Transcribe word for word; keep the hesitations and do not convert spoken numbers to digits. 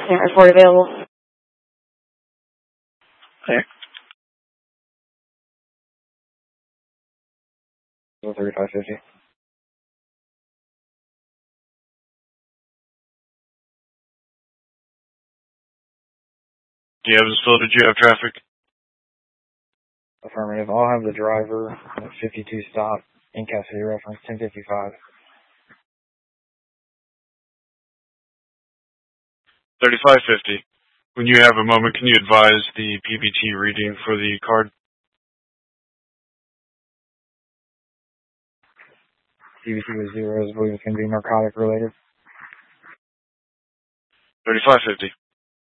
Same report available. Okay. thirty-five fifty. Do you have the still? Did you have traffic? Affirmative. I'll have the driver at fifty-two stop in custody reference ten fifty-five. thirty-five fifty. When you have a moment, can you advise the P B T reading for the card? P B T was zero. I believe it's going to be narcotic related. thirty-five fifty.